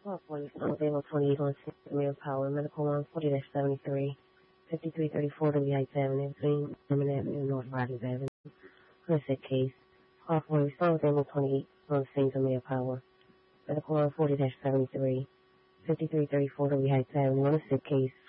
Call 40, available 28 on Mayor Power, Medical Line 40-73, 5334 W Heights Avenue, between Lemon Avenue and North Rogers Avenue. Homicide case. Call 40, available 28 on St. Mayor Power, Medical Line 40-73, 5334 W Heights Avenue, homicide case.